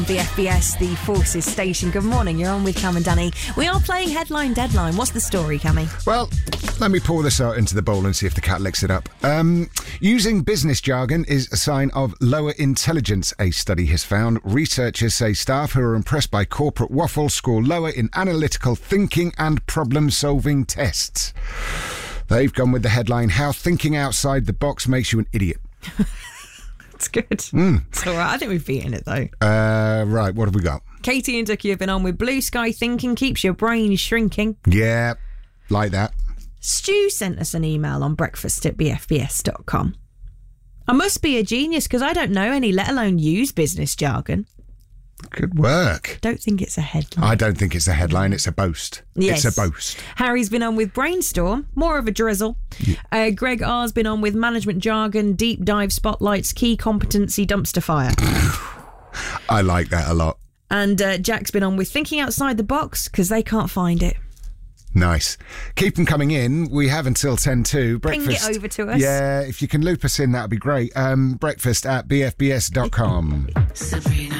BFBS, the Forces station. Good morning, you're on with Cam and Danny. We are playing Headline Deadline. What's the story, Cammy? Well, let me pour this out into the bowl and see if the cat licks it up. Using business jargon is a sign of lower intelligence, a study has found. Researchers say staff who are impressed by corporate waffle score lower in analytical thinking and problem-solving tests. They've gone with the headline, How Thinking Outside the Box Makes You an Idiot. It's good. It's all right. I think we've beaten it, though. Right, what have we got? Katie and Ducky have been on with Blue Sky Thinking keeps your brain shrinking. Yeah, like that. Stu sent us an email on breakfast@bfbs.com. I must be a genius because I don't know any, let alone use business jargon. Good work. Don't think it's a headline. I don't think it's a headline, it's a boast. Yes. It's a boast. Harry's been on with Brainstorm, more of a drizzle. Yeah. Greg R's been on with management jargon, deep dive spotlights, key competency, dumpster fire. I like that a lot. And Jack's been on with thinking outside the box because they can't find it. Nice. Keep them coming in. We have until 10 breakfast. Ping it over to us. Yeah, if you can loop us in, that would be great. Breakfast@bfbs.com.